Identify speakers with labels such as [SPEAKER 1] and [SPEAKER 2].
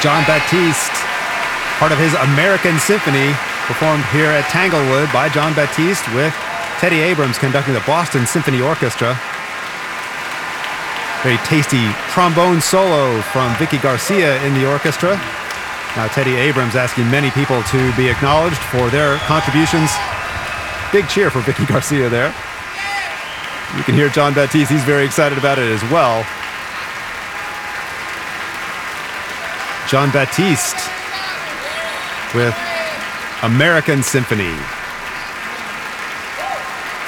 [SPEAKER 1] Jon Batiste, part of his American Symphony, performed here at Tanglewood by Jon Batiste with Teddy Abrams conducting the Boston Symphony Orchestra. Very tasty trombone solo from Vicky Garcia in the orchestra. Now Teddy Abrams asking many people to be acknowledged for their contributions. Big cheer for Vicky Garcia there. You can hear Jon Batiste, he's very excited about it as well. Jon Batiste with American Symphony.